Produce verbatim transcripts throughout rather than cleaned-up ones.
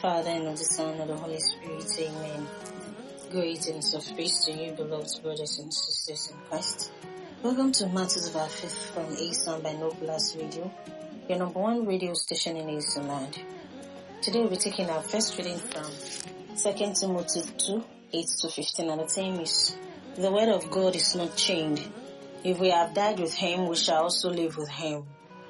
Father, and of the Son, and of the Holy Spirit. Amen. Greetings of peace to you, beloved brothers and sisters in Christ. Welcome to Matters of Our Faith from Eastern Binoculars Radio, your number one radio station in Eastern Land. Today we'll be taking our first reading from Second Timothy two, eight to fifteen, and the theme is, the word of God is not chained. If we have died with him, we shall also live with him.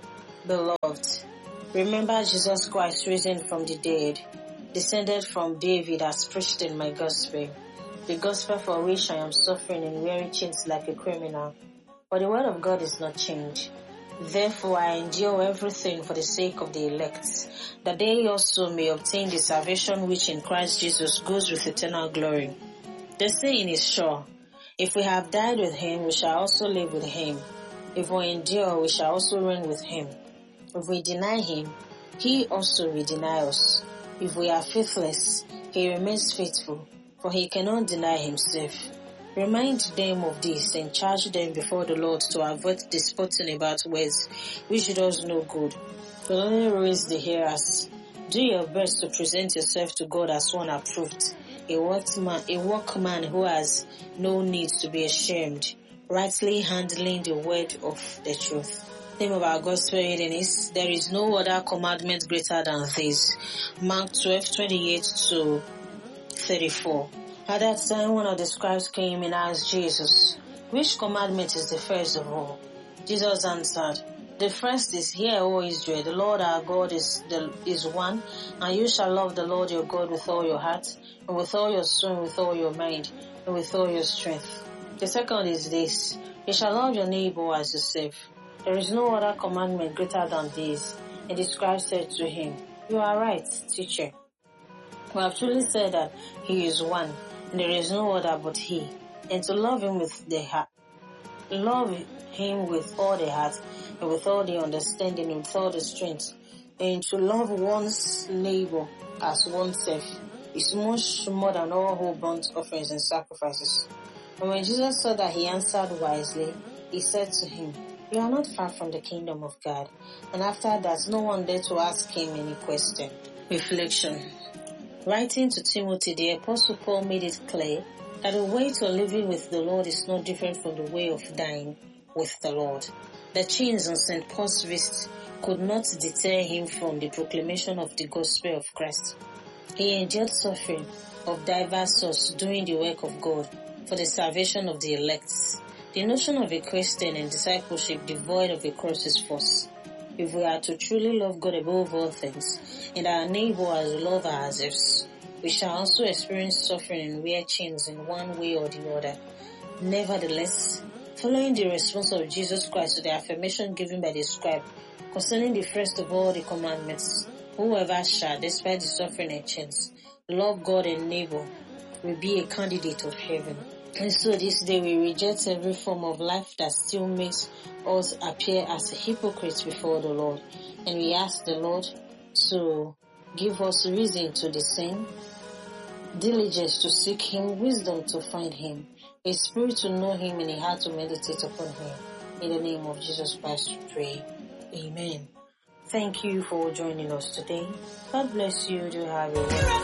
Beloved, remember Jesus Christ risen from the dead, descended from David as preached in my gospel, the gospel for which I am suffering and wearing chains like a criminal. But the word of God is not changed. Therefore I endure everything for the sake of the elect, that they also may obtain the salvation which in Christ Jesus goes with eternal glory. The saying is sure, if we have died with him, we shall also live with him. If we endure, we shall also reign with him. If we deny him, he also will deny us. If we are faithless, he remains faithful, for he cannot deny himself. Remind them of this and charge them before the Lord to avoid disputing about words, which does no good, but only raise the hearers. Do your best to present yourself to God as one approved, a workman, a workman who has no need to be ashamed, rightly handling the word of the truth. The name of our gospel reading is, there is no other commandment greater than this. Mark twelve, twenty-eight to thirty-four. At that time, one of the scribes came and asked Jesus, which commandment is the first of all? Jesus answered, the first is, hear, O Israel, the Lord our God is the, is one, and you shall love the Lord your God with all your heart, and with all your soul, and with all your mind, and with all your strength. The second is this, you shall love your neighbor as yourself. There is no other commandment greater than this. And the scribe said to him, you are right, teacher. We have truly said that he is one, and there is no other but he. And to love him with the heart, love him with all the heart, and with all the understanding, and with all the strength, and to love one's neighbor as oneself is much more than all whole burnt offerings and sacrifices. And when Jesus saw that he answered wisely, he said to him, you are not far from the kingdom of God. And after that, no one dared to ask him any question. Reflection. Writing to Timothy, the Apostle Paul made it clear that the way to living with the Lord is not different from the way of dying with the Lord. The chains on Saint Paul's wrist could not deter him from the proclamation of the gospel of Christ. He endured suffering of diverse sorts doing the work of God for the salvation of the elect. The notion of a Christian and discipleship devoid of a cross is false. If we are to truly love God above all things, and our neighbor as we love ourselves, we shall also experience suffering and wear chains in one way or the other. Nevertheless, following the response of Jesus Christ to the affirmation given by the scribe concerning the first of all the commandments, whoever shall, despite the suffering and chains, love God and neighbor, will be a candidate of heaven. And so this day we reject every form of life that still makes us appear as hypocrites before the Lord. And we ask the Lord to give us reason to discern, diligence to seek him, wisdom to find him, a spirit to know him, and a heart to meditate upon him. In the name of Jesus Christ we pray. Amen. Thank you for joining us today. God bless you. Do have a